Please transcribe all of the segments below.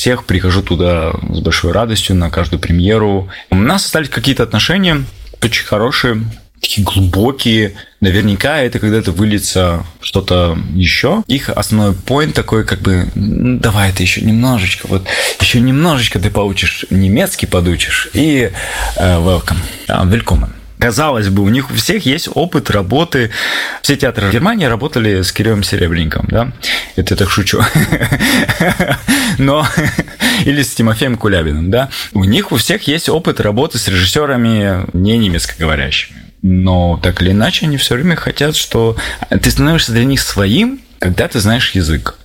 всех, прихожу туда с большой радостью на каждую премьеру. У нас остались какие-то отношения очень хорошие, такие глубокие. Наверняка это когда-то выльется что-то еще. Их основной поинт такой, как бы, давай ты еще немножечко ты поучишь немецкий, подучишь, и welcome, willkommen. Казалось бы, у них у всех есть опыт работы. Все театры в Германии работали с Кириллом Серебренником, да? Это я так шучу. Но... Или с Тимофеем Кулябиным, да? У них у всех есть опыт работы с режиссерами не немецкоговорящими. Но так или иначе они все время хотят, что ты становишься для них своим, когда ты знаешь язык.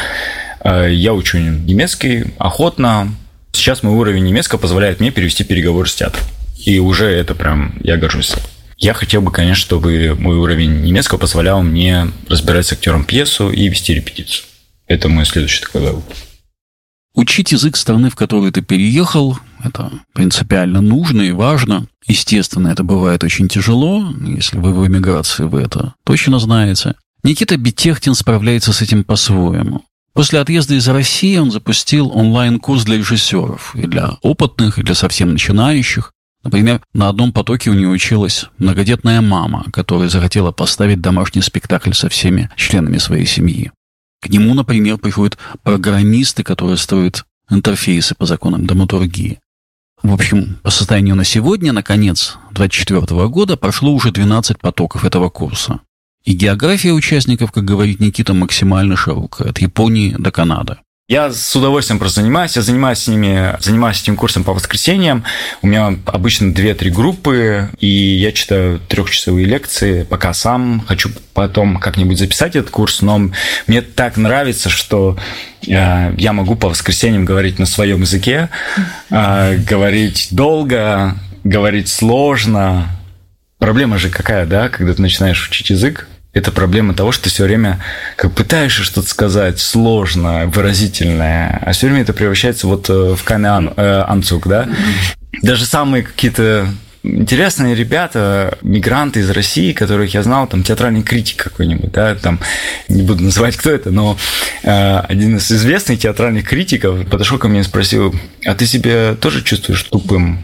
Я учу немецкий охотно. Сейчас мой уровень немецкого позволяет мне перевести переговоры с театром. И уже это прям, я горжусь. Я хотел бы, конечно, чтобы мой уровень немецкого позволял мне разбирать с актером пьесу и вести репетицию. Это мой следующий такой левел. Учить язык страны, в которую ты переехал, это принципиально нужно и важно. Естественно, это бывает очень тяжело. Если вы в эмиграции, вы это точно знаете. Никита Бетехтин справляется с этим по-своему. После отъезда из России он запустил онлайн-курс для режиссеров. И для опытных, и для совсем начинающих. Например, на одном потоке у нее училась многодетная мама, которая захотела поставить домашний спектакль со всеми членами своей семьи. К нему, например, приходят программисты, которые строят интерфейсы по законам драматургии. В общем, по состоянию на сегодня, на конец 2024 года, прошло уже 12 потоков этого курса. И география участников, как говорит Никита, максимально широкая, от Японии до Канады. Я с удовольствием просто занимаюсь. Я занимаюсь этим курсом по воскресеньям. У меня обычно 2-3 группы, и я читаю 3-часовые лекции, пока сам хочу потом как-нибудь записать этот курс, но мне так нравится, что я могу по воскресеньям говорить на своем языке, говорить долго, говорить сложно. Проблема же какая, да, когда ты начинаешь учить язык? Это проблема того, что ты все время как пытаешься что-то сказать сложное, выразительное, а все время это превращается вот в Анцуг, да? Даже самые какие-то интересные ребята, мигранты из России, которых я знал, там, театральный критик какой-нибудь, да, там, не буду называть, кто это, но один из известных театральных критиков подошел ко мне и спросил: а ты себя тоже чувствуешь тупым?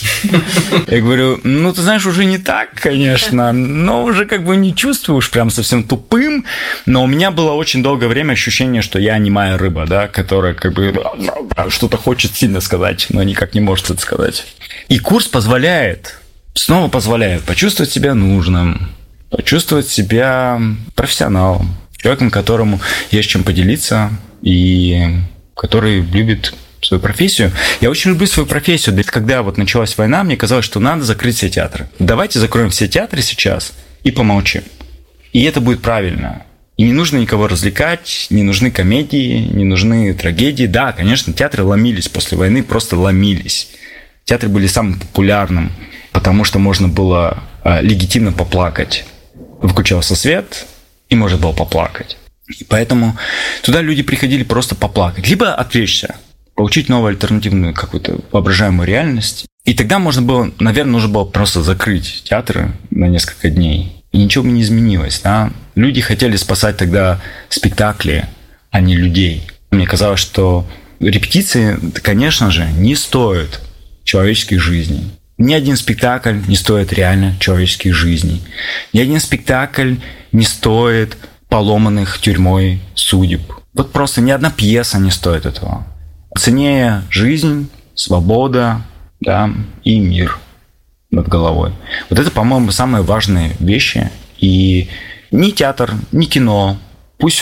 Я говорю, ты знаешь, уже не так, конечно, но уже как бы не чувствуешь прям совсем тупым, но у меня было очень долгое время ощущение, что я немая рыба, да, которая как бы что-то хочет сильно сказать, но никак не может это сказать. И курс снова позволяет почувствовать себя нужным, почувствовать себя профессионалом, человеком, которому есть чем поделиться и который любит свою профессию. Я очень люблю свою профессию. Когда вот началась война, мне казалось, что надо закрыть все театры. Давайте закроем все театры сейчас и помолчим. И это будет правильно. И не нужно никого развлекать, не нужны комедии, не нужны трагедии. Да, конечно, театры ломились после войны, просто ломились. Театры были самым популярным, потому что можно было легитимно поплакать. Выключался свет, и можно было поплакать. И поэтому туда люди приходили просто поплакать. Либо отвлечься, получить новую альтернативную какую-то воображаемую реальность. И тогда нужно было просто закрыть театры на несколько дней. И ничего бы не изменилось. Да? Люди хотели спасать тогда спектакли, а не людей. Мне казалось, что репетиции, конечно же, не стоят человеческих жизней. Ни один спектакль не стоит реально человеческих жизней. Ни один спектакль не стоит поломанных тюрьмой судеб. Вот просто ни одна пьеса не стоит этого. Ценнее жизнь, свобода, да, и мир над головой. Вот это, по-моему, самые важные вещи. И ни театр, ни кино, пусть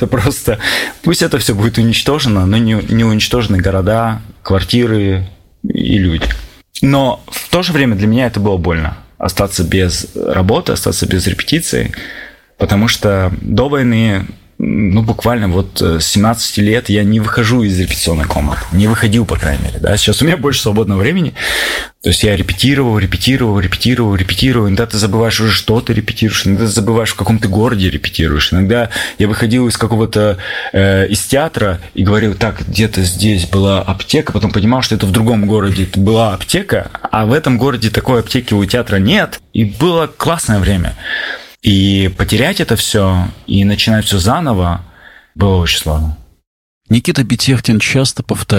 это все будет уничтожено, но не уничтожены города, квартиры и люди. Но в то же время для меня это было больно. Остаться без работы, остаться без репетиции, потому что до войны, буквально с 17 лет я не выхожу из репетиционной комнаты. Не выходил, по крайней мере. Да? Сейчас у меня больше свободного времени. То есть я репетировал. Иногда ты забываешь уже, что ты репетируешь. Иногда ты забываешь, в каком ты городе репетируешь. Иногда я выходил из какого-то из театра и говорил: так, где-то здесь была аптека. Потом понимал, что это в другом городе была аптека, а в этом городе такой аптеки у театра нет. И было классное время. И потерять это все и начинать все заново было очень сложно. Никита Бетехтин часто повторяет: